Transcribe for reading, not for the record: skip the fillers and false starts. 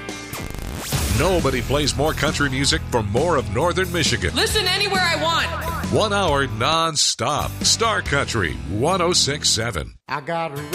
Nobody plays more country music for more of Northern Michigan. Listen anywhere I want. 1 hour non-stop. Star Country 106.7. I got a